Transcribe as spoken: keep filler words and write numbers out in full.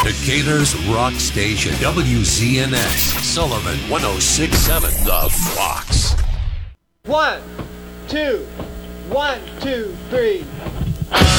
Decatur's rock station, W Z N X, Sullivan one oh six point seven, The Fox. One, two, one, two, three.